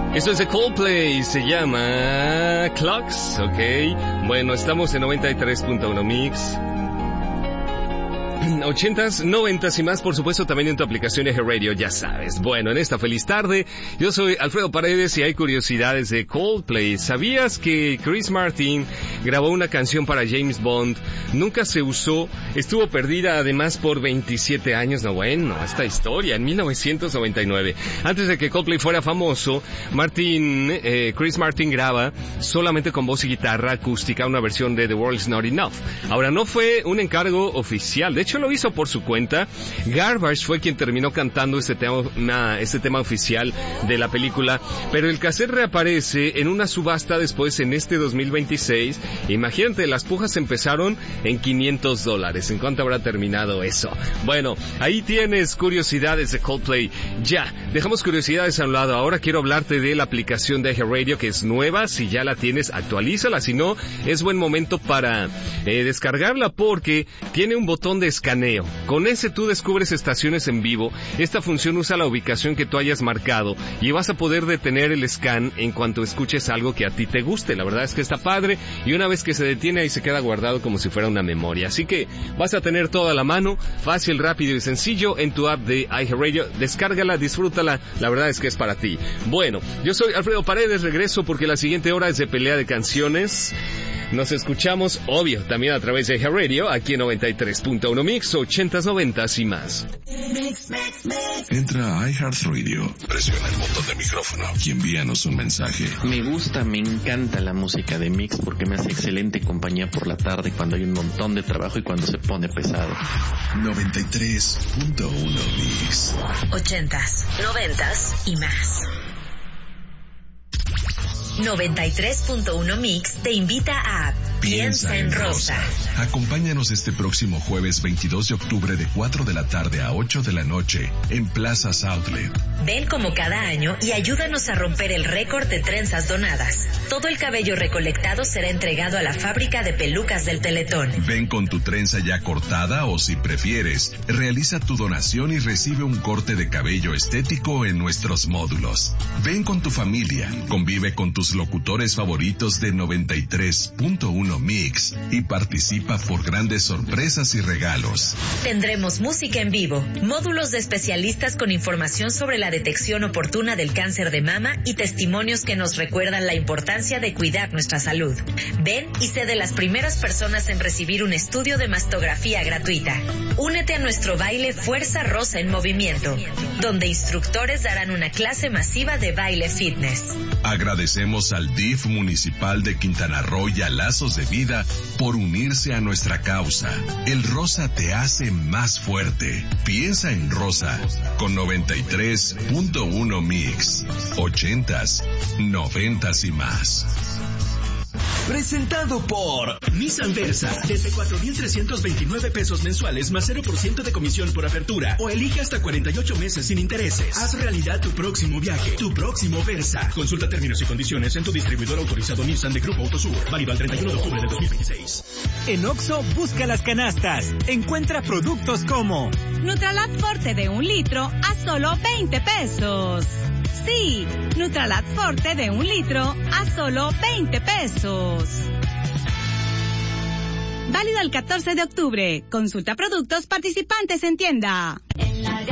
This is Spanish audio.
Esto es de Coldplay, se llama Clocks, ok. Bueno, estamos en 93.1 Mix. 80s, 90s y más, por supuesto, también en tu aplicación Eje Radio, ya sabes. Bueno, en esta feliz tarde, yo soy Alfredo Paredes y hay curiosidades de Coldplay. ¿Sabías que Chris Martin grabó una canción para James Bond? Nunca se usó, estuvo perdida además por 27 años. No, bueno, esta historia, en 1999. Antes de que Coldplay fuera famoso, Chris Martin graba solamente con voz y guitarra acústica una versión de The World Is Not Enough. Ahora, no fue un encargo oficial, de hecho lo hizo por su cuenta. Garbage fue quien terminó cantando este tema oficial de la película, pero el cassette reaparece en una subasta después en este 2026. Imagínate, las pujas empezaron en $500. ¿En cuánto habrá terminado eso? Bueno, ahí tienes curiosidades de Coldplay. Ya, dejamos curiosidades a un lado. Ahora quiero hablarte de la aplicación de Eje Radio, que es nueva. Si ya la tienes, actualízala. Si no, es buen momento para descargarla, porque tiene un botón de escaneo. Con ese tú descubres estaciones en vivo. Esta función usa la ubicación que tú hayas marcado y vas a poder detener el scan en cuanto escuches algo que a ti te guste. La verdad es que está padre, y una vez que se detiene ahí se queda guardado como si fuera una memoria. Así que vas a tener todo a la mano, fácil, rápido y sencillo en tu app de iHeartRadio. Descárgala, disfrútala, la verdad es que es para ti. Bueno, yo soy Alfredo Paredes, regreso porque la siguiente hora es de pelea de canciones. Nos escuchamos, obvio, también a través de iHeartRadio, aquí en 93.1 Mix, 80s, 90s y más. Entra a iHeartRadio, presiona el botón de micrófono y envíanos un mensaje. Me encanta la música de Mix porque me hace excelente compañía por la tarde cuando hay un montón de trabajo y cuando se pone pesado. 93.1 Mix. 80s, 90s y más. 93.1 Mix te invita a Piensa en Rosa. Acompáñanos este próximo jueves 22 de octubre de 4 de la tarde a 8 de la noche en Plazas Outlet. Ven como cada año y ayúdanos a romper el récord de trenzas donadas. Todo el cabello recolectado será entregado a la fábrica de pelucas del Teletón. Ven con tu trenza ya cortada o, si prefieres, realiza tu donación y recibe un corte de cabello estético en nuestros módulos. Ven con tu familia, convive con tus locutores favoritos de 93.1 Mix y participa por grandes sorpresas y regalos. Tendremos música en vivo, módulos de especialistas con información sobre la detección oportuna del cáncer de mama y testimonios que nos recuerdan la importancia de cuidar nuestra salud. Ven y sé de las primeras personas en recibir un estudio de mastografía gratuita. Únete a nuestro baile Fuerza Rosa en Movimiento, donde instructores darán una clase masiva de baile fitness. Agradecemos al DIF municipal de Quintana Roo y a Lazos de Vida por unirse a nuestra causa. El rosa te hace más fuerte. Piensa en Rosa con 93.1 Mix. 80s, 90s y más. Presentado por Nissan Versa. Desde 4,329 pesos mensuales más 0% de comisión por apertura. O elige hasta 48 meses sin intereses. Haz realidad tu próximo viaje. Tu próximo Versa. Consulta términos y condiciones en tu distribuidor autorizado Nissan de Grupo Autosur. Válido al 31 de octubre de 2026. En Oxxo, busca las canastas. Encuentra productos como Nutralat Forte de 1 litro a solo 20 pesos. Sí, Nutralat Forte de 1 litro a solo 20 pesos. Válido el 14 de octubre. Consulta productos participantes en tienda.